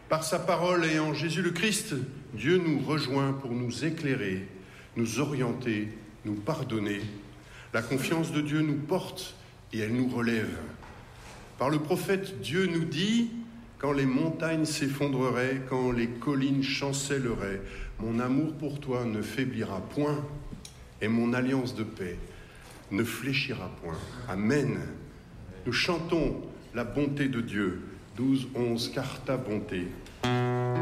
Par sa parole et en Jésus le Christ, Dieu nous rejoint pour nous éclairer, nous orienter, nous pardonner. La confiance de Dieu nous porte et elle nous relève. Par le prophète, Dieu nous dit, quand les montagnes s'effondreraient, quand les collines chancelleraient, mon amour pour toi ne faiblira point et mon alliance de paix ne fléchira point. Amen. Nous chantons la bonté de Dieu. 12, 11, car ta bonté